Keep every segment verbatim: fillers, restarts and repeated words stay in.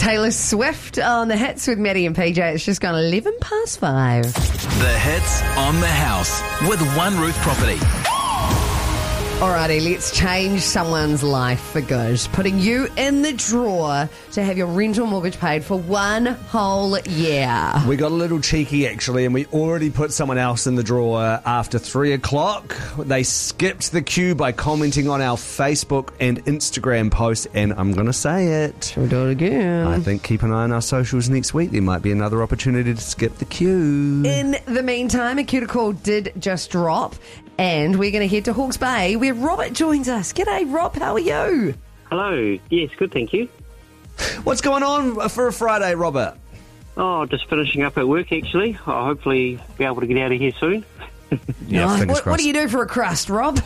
Taylor Swift on the hits with Maddie and P J. It's just gone eleven past five. The hits on the house with One Roof Property. Alrighty, let's change someone's life for good. Putting you in the drawer to have your rental mortgage paid for one whole year. We got a little cheeky, actually, and we already put someone else in the drawer after three o'clock. They skipped the queue by commenting on our Facebook and Instagram post, and I'm going to say it. We'll do it again. I think keep an eye on our socials next week. There might be another opportunity to skip the queue. In the meantime, a cuticle did just drop, and we're going to head to Hawke's Bay, where Robert joins us. G'day, Rob. How are you? Hello. Yes, good, thank you. What's going on for a Friday, Robert? Oh, just finishing up at work, actually. I'll hopefully be able to get out of here soon. Yeah, Nice. fingers What, what crossed. do you do for a crust, Rob?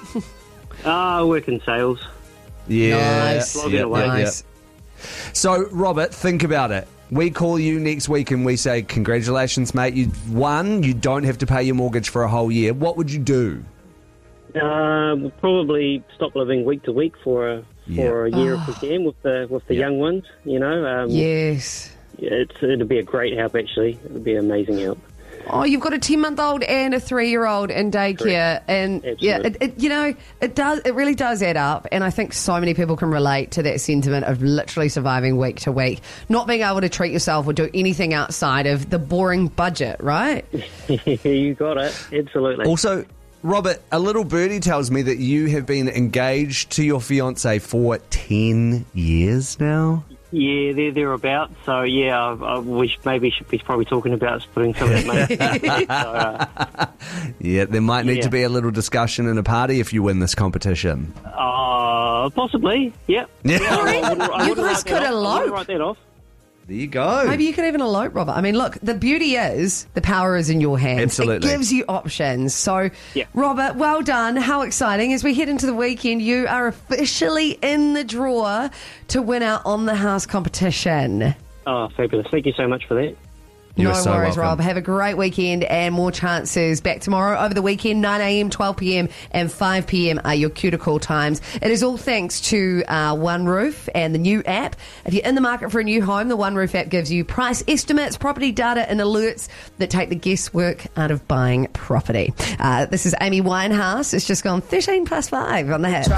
Ah, I work in sales. Yeah. Nice. Logging yeah, away. yeah, yeah. Nice. So, Robert, think about it. We call you next week and we say, congratulations, mate. You won. You don't have to pay your mortgage for a whole year. What would you do? Uh, we'll probably stop living week to week for a, Yeah. for a year if we can with the with the Yeah. young ones, you know. Um, Yes. It's, it'd be a great help, actually. It'd be an amazing help. Oh, you've got a ten-month-old and a three-year-old in daycare, and yeah, it, Absolutely. it, you know, it does. It really does add up, and I think so many people can relate to that sentiment of literally surviving week to week, not being able to treat yourself or do anything outside of the boring budget, right? You got it. Absolutely. Also, Robert, a little birdie tells me that you have been engaged to your fiancé for ten years now. Yeah, they're thereabouts. So, yeah, I, I wish maybe should be probably talking about putting some of that money. so, uh, Yeah, there might need Yeah. to be a little discussion and a party if you win this competition. uh, possibly, yep. Yeah. I wouldn't- I You wouldn't guys write that could off. I elope. wouldn't write that off. There you go. Maybe you could even elope, Robert. I mean, look, the beauty is the power is in your hands. Absolutely. It gives you options. So, Yeah. Robert, well done. How exciting. As we head into the weekend, you are officially in the draw to win our On the House competition. Oh, fabulous. Thank you so much for that. You're no so worries, welcome. Rob. Have a great weekend and more chances back tomorrow over the weekend. nine a.m, twelve p.m. and five p.m. are your cuticle times. It is all thanks to uh, One Roof and the new app. If you're in the market for a new home, the One Roof app gives you price estimates, property data and alerts that take the guesswork out of buying property. Uh, this is Amy Winehouse. It's just gone thirteen past five on the hit.